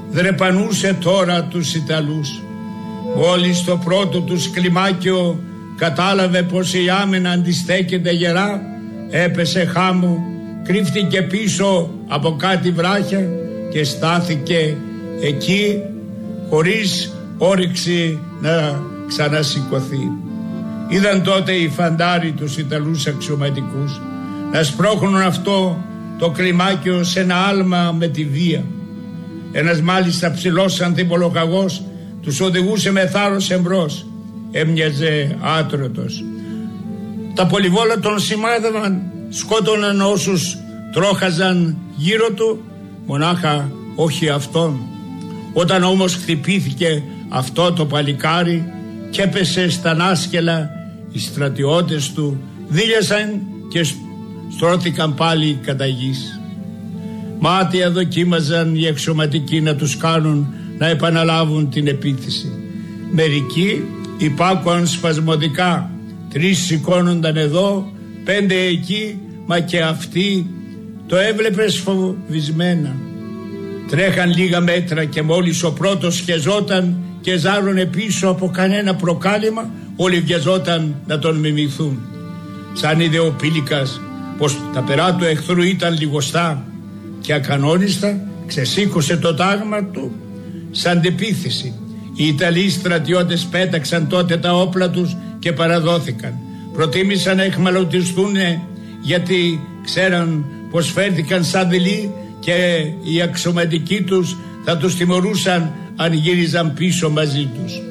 δρεπανούσε τώρα τους Ιταλούς. Μόλις το πρώτο τους κλιμάκιο κατάλαβε πως η άμυνα αντιστέκεται γερά, έπεσε χάμω, κρύφτηκε πίσω από κάτι βράχια και στάθηκε εκεί χωρίς όρεξη να ξανασηκωθεί. Είδαν τότε οι φαντάροι τους Ιταλούς αξιωματικούς να σπρώχνουν αυτό το κλιμάκιο σε ένα άλμα με τη βία. Ένας μάλιστα ψηλός ανθιπολογαγός τους οδηγούσε με θάρρος εμπρός. Έμοιαζε άτρωτος. Τα πολυβόλα τον σημάδευαν, σκότωναν όσους τρόχαζαν γύρω του, μονάχα όχι αυτόν. Όταν όμως χτυπήθηκε αυτό το παλικάρι και έπεσε στα νάσκελα, οι στρατιώτες του δίλιασαν και στρώθηκαν πάλι κατά γης. Μάτια δοκίμαζαν οι αξιωματικοί να τους κάνουν να επαναλάβουν την επίθεση. Μερικοί υπάκουαν σπασμωδικά, 3 σηκώνονταν εδώ, 5 εκεί, μα και αυτοί το έβλεπες φοβισμένα. Τρέχαν λίγα μέτρα και μόλις ο πρώτος σχεζόταν και ζάρωνε πίσω από κανένα προκάλημα, όλοι βιαζόταν να τον μιμηθούν. Σαν είδε ο Πήλικας πως τα περά του εχθρού ήταν λιγοστά και ακανόνιστα, ξεσήκωσε το τάγμα του σαν αντεπίθεση. Οι Ιταλοί στρατιώτες πέταξαν τότε τα όπλα τους και παραδόθηκαν. Προτίμησαν να εχμαλωτιστούν γιατί ξέραν πως φέρθηκαν σαν δειλοί και οι αξιωματικοί τους θα τους τιμωρούσαν αν γύριζαν πίσω μαζί τους.